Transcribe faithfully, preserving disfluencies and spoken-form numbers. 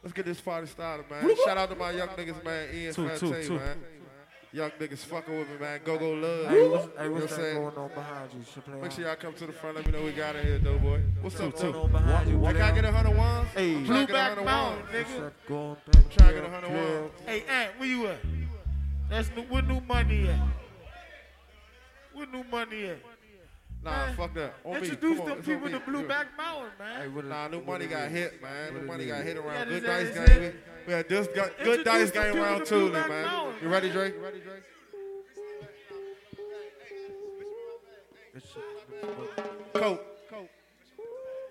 Let's get this party started, man. Shout out to my young niggas, man. Ian Two, two, Fantay, two. man. Young niggas fucking with me, man. Go, go, love. Hey, what's, hey, You know what's what that I'm saying? going on behind you? Chaplain? Make sure y'all come to the front. Let me know we got in here, though, boy. What's Two, up, two. two? On behind you, Can I player. get a hundred ones? Hey, I'm trying to get a Blueback hundred Mountain, ones. What's nigga. that going I'm trying to get a back? hundred Yeah. ones. Hey, Ant, where you at? That's new, where new money at? Where new money at? Nah, Man, fuck that. On me. Introduce Come on, them it's on people me. to Blueback Mountain, man. Hey, what Nah, is- new what money it got is? hit, man. What New it money is? got hit around Yeah, good this dice is game. it. We, we had this gu- good Introduce dice the game people around to Thule, Blueback man. Mountain, You ready, man. Drake? You ready, Drake? It's- Coke.